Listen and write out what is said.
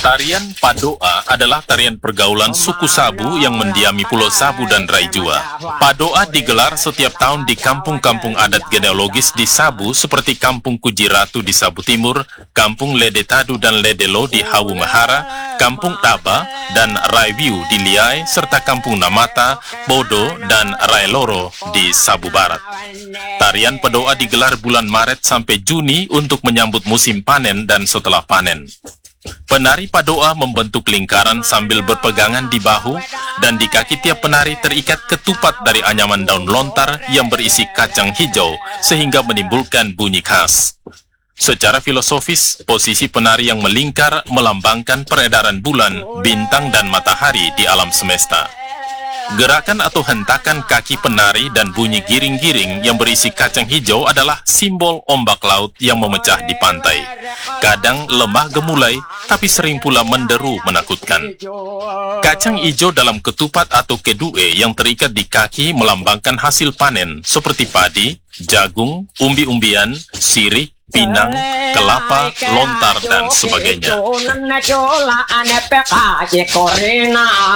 Tarian Padoa adalah tarian pergaulan suku Sabu yang mendiami Pulau Sabu dan Raijua. Padoa digelar setiap tahun di kampung-kampung adat genealogis di Sabu seperti Kampung Kujiratu di Sabu Timur, Kampung Ledetadu dan Ledelo di Hawu Mahara, Kampung Taba dan Raiwiu di Liai, serta Kampung Namata, Bodo, dan Railoro di Sabu Barat. Tarian Padoa digelar bulan Maret sampai Juni untuk menyambut musim panen dan setelah panen. Penari Padoa membentuk lingkaran sambil berpegangan di bahu, dan di kaki tiap penari terikat ketupat dari anyaman daun lontar yang berisi kacang hijau sehingga menimbulkan bunyi khas. Secara filosofis, posisi penari yang melingkar melambangkan peredaran bulan, bintang, dan matahari di alam semesta. Gerakan atau hentakan kaki penari dan bunyi giring-giring yang berisi kacang hijau adalah simbol ombak laut yang memecah di pantai. Kadang lemah gemulai, tapi sering pula menderu menakutkan. Kacang hijau dalam ketupat atau kedue yang terikat di kaki melambangkan hasil panen seperti padi, jagung, umbi-umbian, sirih, pinang, kelapa, lontar, dan sebagainya.